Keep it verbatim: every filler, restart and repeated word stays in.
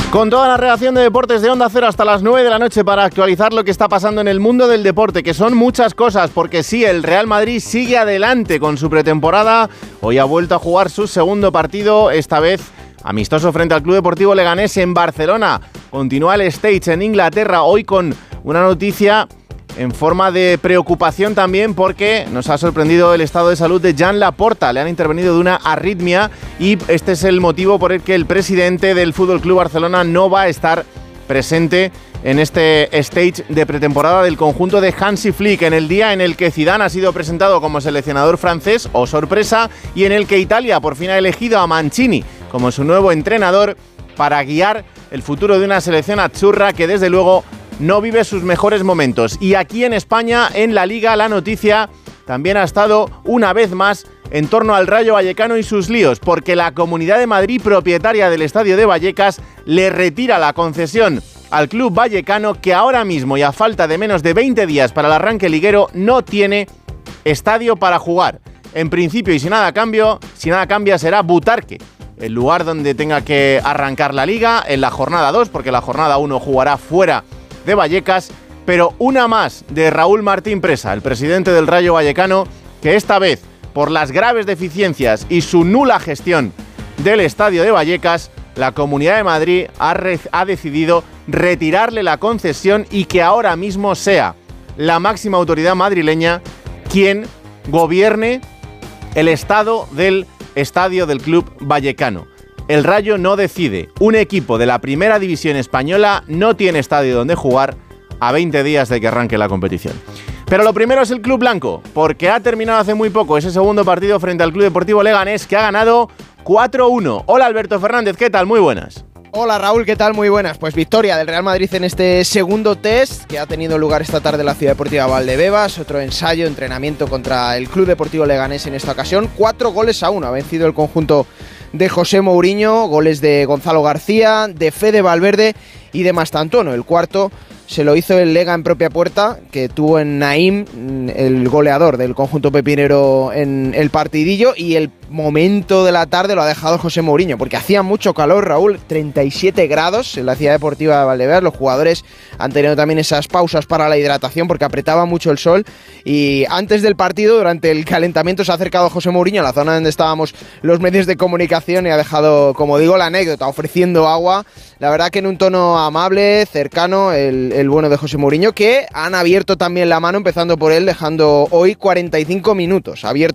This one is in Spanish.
Con toda la redacción de Deportes de Onda Cero hasta las nueve de la noche para actualizar lo que está pasando en el mundo del deporte, que son muchas cosas, porque sí, el Real Madrid sigue adelante con su pretemporada. Hoy ha vuelto a jugar su segundo partido, esta vez amistoso frente al Club Deportivo Leganés en Barcelona. Continúa el Stage en Inglaterra, hoy con una noticia en forma de preocupación también, porque nos ha sorprendido el estado de salud de Joan Laporta. Le han intervenido de una arritmia y este es el motivo por el que el presidente del F C Barcelona no va a estar presente en este stage de pretemporada del conjunto de Hansi Flick, en el día en el que Zidane ha sido presentado como seleccionador francés, o sorpresa, y en el que Italia por fin ha elegido a Mancini como su nuevo entrenador para guiar el futuro de una selección azzurra que desde luego no vive sus mejores momentos. Y aquí en España, en la Liga, la noticia también ha estado una vez más en torno al Rayo Vallecano y sus líos, porque la Comunidad de Madrid, propietaria del estadio de Vallecas, le retira la concesión al club vallecano, que ahora mismo y a falta de menos de veinte días para el arranque liguero no tiene estadio para jugar. En principio, y si nada cambio, si nada cambia, será Butarque el lugar donde tenga que arrancar la Liga en la jornada dos, porque la jornada uno jugará fuera de Vallecas, pero una más de Raúl Martín Presa, el presidente del Rayo Vallecano, que esta vez, por las graves deficiencias y su nula gestión del estadio de Vallecas, la Comunidad de Madrid ha, re- ha decidido retirarle la concesión y que ahora mismo sea la máxima autoridad madrileña quien gobierne el estado del estadio del club vallecano. El Rayo no decide. Un equipo de la primera división española no tiene estadio donde jugar a veinte días de que arranque la competición. Pero lo primero es el Club Blanco, porque ha terminado hace muy poco ese segundo partido frente al Club Deportivo Leganés, que ha ganado cuatro uno. Hola Alberto Fernández, ¿qué tal? Muy buenas. Hola Raúl, ¿qué tal? Muy buenas. Pues victoria del Real Madrid en este segundo test que ha tenido lugar esta tarde en la Ciudad Deportiva Valdebebas. Otro ensayo, entrenamiento contra el Club Deportivo Leganés en esta ocasión. Cuatro goles a uno ha vencido el conjunto de José Mourinho, goles de Gonzalo García, de Fede Valverde y de Mastantuono. El cuarto se lo hizo el Lega en propia puerta, que tuvo en Naim, el goleador del conjunto pepinero, en el partidillo, y el momento de la tarde lo ha dejado José Mourinho, porque hacía mucho calor, Raúl, treinta y siete grados en la Ciudad Deportiva de Valdebebas. Los jugadores han tenido también esas pausas para la hidratación porque apretaba mucho el sol, y antes del partido, durante el calentamiento, se ha acercado José Mourinho a la zona donde estábamos los medios de comunicación y ha dejado, como digo, la anécdota, ofreciendo agua. La verdad que en un tono amable, cercano, el, el bueno de José Mourinho, que han abierto también la mano, empezando por él, dejando hoy cuarenta y cinco minutos abiertos